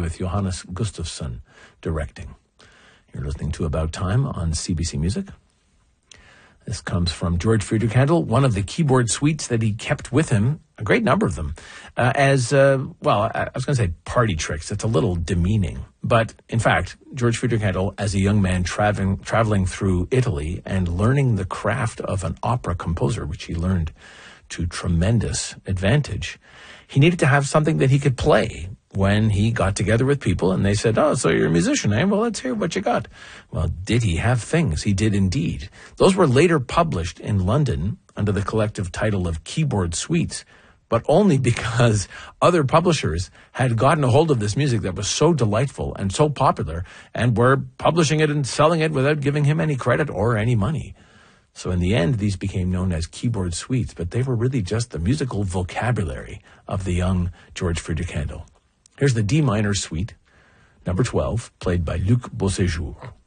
with Johannes Gustafsson directing. You're listening to About Time on CBC Music. This comes from George Friedrich Handel, one of the keyboard suites that he kept with him, a great number of them, I was going to say party tricks. It's a little demeaning. But in fact, George Friedrich Handel, as a young man traveling through Italy and learning the craft of an opera composer, which he learned to tremendous advantage, he needed to have something that he could play when he got together with people and they said, "Oh, so you're a musician, eh? Well, let's hear what you got." Well, did he have things? He did indeed. Those were later published in London under the collective title of Keyboard Suites, but only because other publishers had gotten a hold of this music that was so delightful and so popular and were publishing it and selling it without giving him any credit or any money. So in the end, these became known as keyboard suites, but they were really just the musical vocabulary of the young George Friedrich Handel. Here's the D minor suite, number 12, played by Luc Beauséjour.